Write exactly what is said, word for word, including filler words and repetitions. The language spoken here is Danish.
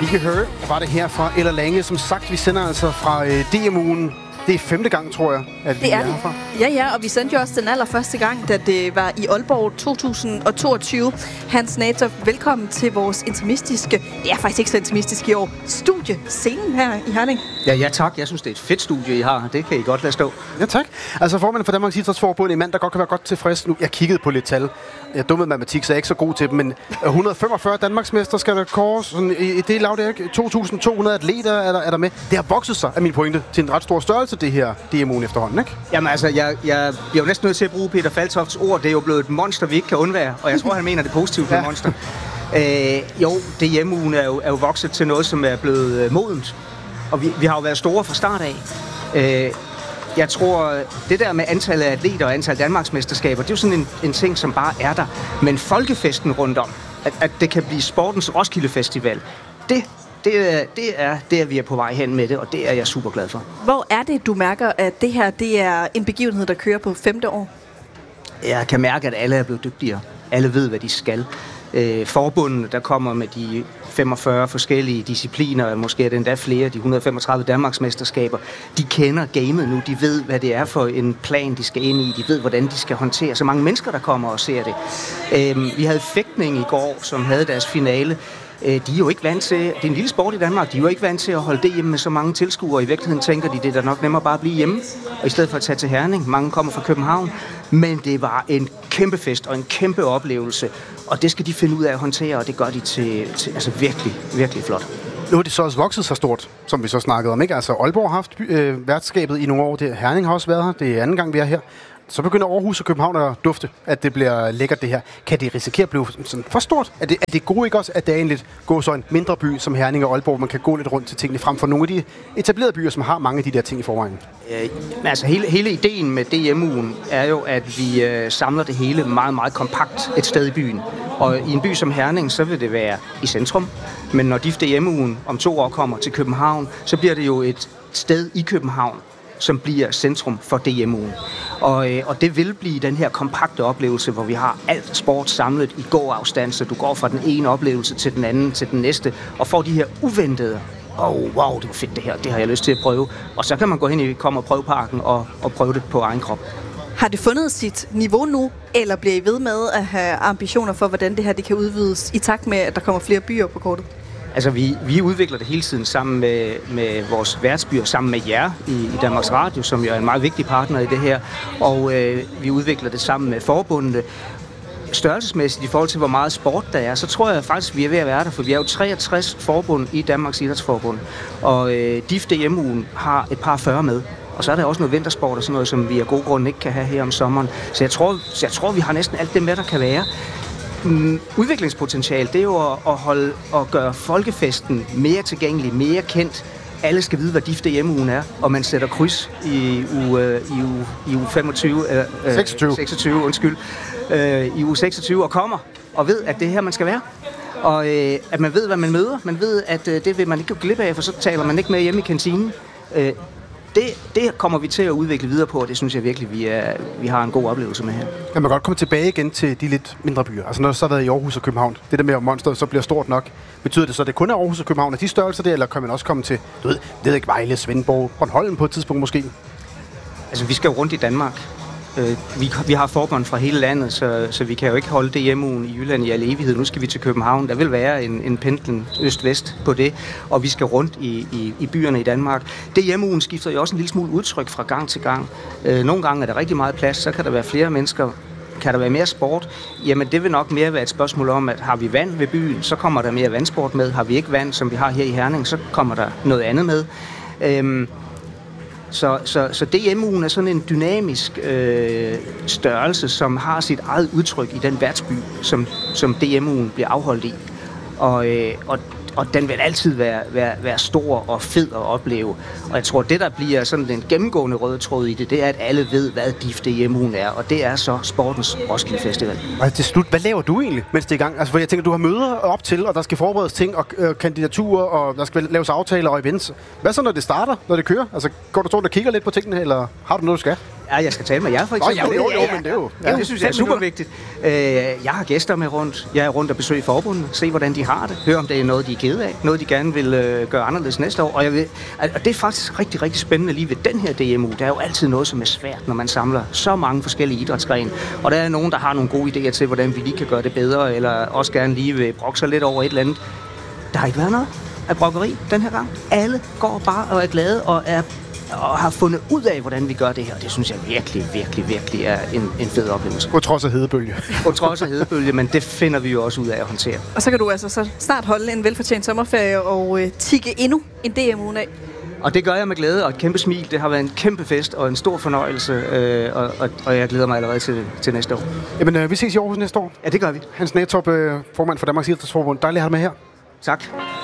Vi kan høre, var det her fra Eller Lange. Som sagt, vi sender altså fra øh, D M-ugen. Det er femte gang, tror jeg, at vi det er, er herfra. Ja, ja, og vi sendte jo også den allerførste gang, da det var i Aalborg to tusind toogtyve. Hans Nator, velkommen til vores intimistiske, det er faktisk ikke så intimistisk i år, studiescenen her i Herning. Ja, ja tak. Jeg synes, det er et fedt studie, I har. Det kan I godt lade stå. Ja, tak. Altså formanden for Danmarks Idrætsforbund, en mand, der godt kan være godt tilfreds nu. Jeg kiggede på lidt tal. Jeg er dum med matematik, så jeg er ikke så god til dem, men et hundrede og femogfyrre Danmarksmester skal der kåres. Sådan, i det lav, det er to tusind to hundrede atleter er der, er der med. Det har vokset sig, af min pointe, til en ret stor størrelse, det her D M-ugen efterhånden, ikke? Jamen altså, jeg, jeg bliver jo næsten nødt til at bruge Peter Faltofts ord. Det er jo blevet et monster, vi ikke kan undvære, og jeg tror, han mener det positivt med ja. monster. Øh, jo, D M-ugen er jo, er jo vokset til noget, som er blevet øh, modent, og vi, vi har jo været store fra start af. Øh, Jeg tror, det der med antallet af atleter og antal Danmarksmesterskaber, det er jo sådan en, en ting, som bare er der. Men folkefesten rundt om, at, at det kan blive sportens Roskilde Festival, det, det, er, det, er, det er vi er på vej hen med det, og det er jeg super glad for. Hvor er det, du mærker, at det her det er en begivenhed, der kører på femte år? Jeg kan mærke, at alle er blevet dygtigere. Alle ved, hvad de skal. Øh, forbundet, der kommer med de femogfyrre forskellige discipliner, måske er det endda flere, de et hundrede og femogtredive Danmarksmesterskaber, de kender gamet nu, de ved, hvad det er for en plan, de skal ind i, de ved, hvordan de skal håndtere så mange mennesker, der kommer og ser det. Øh, vi havde fægtning i går, som havde deres finale. De er jo ikke vant til, det er en lille sport i Danmark, de er jo ikke vant til at holde det hjemme med så mange tilskuere. I virkeligheden tænker de, det er da nok nemmere bare at blive hjemme, og i stedet for at tage til Herning. Mange kommer fra København, men det var en kæmpe fest og en kæmpe oplevelse, og det skal de finde ud af at håndtere, og det gør de til, til altså virkelig, virkelig flot. Nu er det så også vokset så stort, som vi så snakkede om, ikke? Altså Aalborg har haft øh, værtskabet i nogle år, det, Herning har også været her, det er anden gang vi er her. Så begynder Aarhus og København at dufte, at det bliver lækkert det her. Kan det risikere at blive sådan for stort? Er det, er det gode ikke også, at det er en lidt gå så en mindre by som Herning og Aalborg, man kan gå lidt rundt til tingene frem for nogle af de etablerede byer, som har mange af de der ting i forvejen? Øh, altså hele, hele ideen med D M-ugen er jo, at vi øh, samler det hele meget, meget kompakt et sted i byen. Og i en by som Herning, så vil det være i centrum. Men når D I F D M-ugen om to år kommer til København, så bliver det jo et sted i København, som bliver centrum for D M-ugen. Og, øh, og det vil blive den her kompakte oplevelse, hvor vi har alt sport samlet i gåafstand, så du går fra den ene oplevelse til den anden, til den næste, og får de her uventede, åh, oh, wow, det var fedt det her, det har jeg lyst til at prøve. Og så kan man gå hen i Kom og Prøv-parken og, og prøve det på egen krop. Har det fundet sit niveau nu, eller bliver I ved med at have ambitioner for, hvordan det her det kan udvides, i takt med, at der kommer flere byer på kortet? Altså, vi, vi udvikler det hele tiden sammen med, med vores værtsbyer, sammen med jer i, i Danmarks Radio, som jo er en meget vigtig partner i det her. Og øh, vi udvikler det sammen med forbundene. Størrelsesmæssigt i forhold til, hvor meget sport der er, så tror jeg faktisk, vi er ved at være der, for vi er jo treogtres forbund i Danmarks Idrætsforbund. Og øh, D I F D M-ugen har et par fyrre med. Og så er der også noget vintersport og sådan noget, som vi af gode grunde ikke kan have her om sommeren. Så jeg tror, så jeg tror vi har næsten alt det med, der kan være. Mm, udviklingspotentiale, det er jo at, at holde og gøre folkefesten mere tilgængelig, mere kendt. Alle skal vide, hvad D I F D M-ugen er, og man sætter kryds i uge, i uge, i uge femogtyve, øh, seksogtyve. seksogtyve, undskyld, øh, i uge seksogtyve og kommer og ved, at det er her, man skal være. Og øh, at man ved, hvad man møder. Man ved, at øh, det vil man ikke gå glip af, for så taler man ikke med hjemme i kantinen. Øh, Det, det kommer vi til at udvikle videre på, og det synes jeg virkelig, vi, er, vi har en god oplevelse med her. Kan man godt komme tilbage igen til de lidt mindre byer? Altså når det så har været i Aarhus og København, det der med, at monsteret så bliver stort nok, betyder det så, at det kun er Aarhus og København, er de størrelser der, eller kan man også komme til, du ved, det ved ikke, Vejle, Svendborg, Bornholm på et tidspunkt måske? Altså, vi skal jo rundt i Danmark. Vi, vi har forbund fra hele landet, så, så vi kan jo ikke holde D M-ugen i Jylland i al evighed. Nu skal vi til København. Der vil være en, en pendlen øst-vest på det, og vi skal rundt i, i, i byerne i Danmark. D M-ugen skifter jo også en lille smule udtryk fra gang til gang. Nogle gange er der rigtig meget plads, så kan der være flere mennesker. Kan der være mere sport? Jamen, det vil nok mere være et spørgsmål om, at har vi vand ved byen, så kommer der mere vandsport med. Har vi ikke vand, som vi har her i Herning, så kommer der noget andet med. Øhm, Så, så, så D M-ugen er sådan en dynamisk øh, størrelse, som har sit eget udtryk i den værtsby, som, som D M-ugen bliver afholdt i. Og, øh, og, og den vil altid være, være, være stor og fed at opleve. Og jeg tror, det der bliver sådan den gennemgående røde tråd i det, det er, at alle ved, hvad D I F D M-ugen er. Og det er så sportens Roskilde Festival. Og til slut, hvad laver du egentlig, mens det er i gang? Altså, for jeg tænker, du har møder op til, og der skal forberedes ting, og øh, kandidaturer, og der skal laves aftaler og events. Hvad så, når det starter, når det kører? Altså, går du rundt og kigger lidt på tingene, eller har du noget, du skal? Ja, jeg skal tale med jer, for eksempel. Oh, ja, jo, jo, jo, men det er jo... Ja, det synes jeg er super vigtigt. Jeg har gæster med rundt. Jeg er rundt og besøger forbundet, se hvordan de har det, høre om det er noget, de er kede af. Noget, de gerne vil øh, gøre anderledes næste år. Og, jeg vil, og det er faktisk rigtig, rigtig spændende lige ved den her D M U. Der er jo altid noget, som er svært, når man samler så mange forskellige idrætsgrene. Og der er nogen, der har nogle gode idéer til, hvordan vi lige kan gøre det bedre, eller også gerne lige vil brokke sig lidt over et eller andet. Der har ikke været noget af brokkeri den her gang. Alle går bare og er glade og er og har fundet ud af, hvordan vi gør det her. Det synes jeg virkelig, virkelig, virkelig er en, en fed oplevelse. På trods af hedebølge. På trods af hedebølge, men det finder vi jo også ud af at håndtere. Og så kan du altså så snart holde en velfortjent sommerferie og øh, tikke endnu en D M U af. Og det gør jeg med glæde og et kæmpe smil. Det har været en kæmpe fest og en stor fornøjelse, øh, og, og, og jeg glæder mig allerede til, til næste år. Jamen, øh, vi ses i Aarhus næste år. Ja, det gør vi. Hans Nagetorp, øh, formand for Danmarks Idrætsforbund. Dejligt at have dig med her. Tak.